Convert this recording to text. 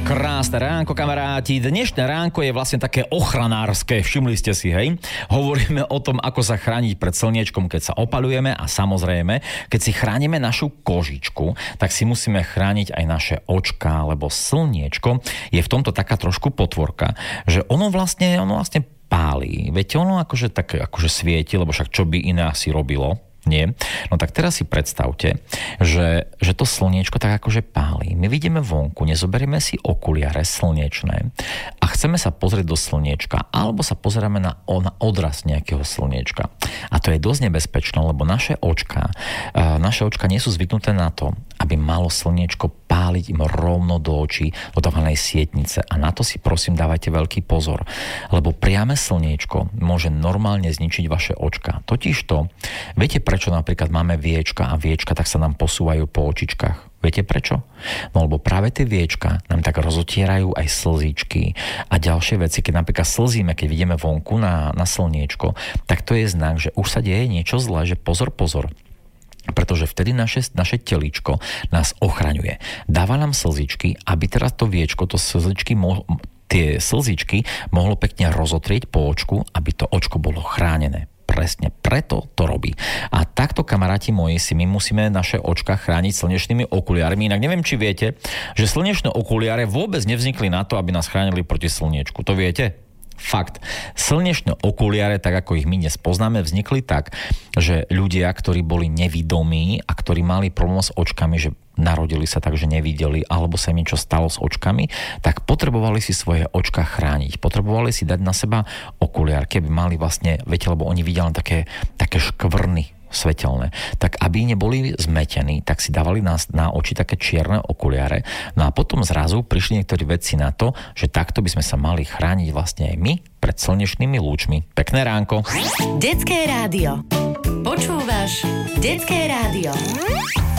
Krásne ránko, kamaráti. Dnešné ránko je vlastne také ochranárske, všimli ste si, hej? Hovoríme o tom, ako sa chrániť pred slniečkom, keď sa opaľujeme a samozrejme, keď si chránime našu kožičku, tak si musíme chrániť aj naše očká, lebo slniečko je v tomto taká trošku potvorka, že ono vlastne páli. Viete, ono akože svieti, lebo však čo by iné asi robilo? Nie. No tak teraz si predstavte, že to slniečko tak akože páli. My vidíme vonku, nezoberieme si okuliare slniečné a chceme sa pozrieť do slniečka alebo sa pozeráme na odraz nejakého slniečka. A to je dosť nebezpečné, lebo naše očka nie sú zvyknuté na to, aby malo slniečko páliť im rovno do očí, do takzvanej sietnice. A na to si prosím dávajte veľký pozor, lebo priame slniečko môže normálne zničiť vaše očka. Totižto, viete prečo napríklad máme viečka a viečka tak sa nám posúvajú po očičkách? Viete prečo? No lebo práve tie viečka nám tak rozotierajú aj slzičky a ďalšie veci. Keď napríklad slzíme, keď vidíme vonku na slniečko, tak to je znak, že už sa deje niečo zlé, že pozor, pretože vtedy naše telíčko nás ochraňuje. Dáva nám slzičky, aby teraz to viečko, tie slzičky mohlo pekne rozotrieť po očku, aby to očko bolo chránené. Presne preto to robí. A takto, kamaráti moji, si my musíme naše očka chrániť slnečnými okuliármi. Inak neviem, či viete, že slnečné okuliare vôbec nevznikli na to, aby nás chránili proti slniečku. To viete? Fakt. Slnečné okuliare, tak ako ich my dnes poznáme, vznikli tak, že ľudia, ktorí boli nevidomí a ktorí mali problém s očkami, že narodili sa tak, že nevideli, alebo sa im niečo stalo s očkami, tak potrebovali si svoje očka chrániť. Potrebovali si dať na seba okuliarky, aby mali vlastne, viete, lebo oni videli také škvrny svetelné. Tak aby neboli zmetení, tak si dávali na oči také čierne okuliare. No a potom zrazu prišli niektorí vedci na to, že takto by sme sa mali chrániť vlastne aj my pred slnečnými lúčmi. Pekné ránko. Detské rádio. Počúvaš Detské rádio.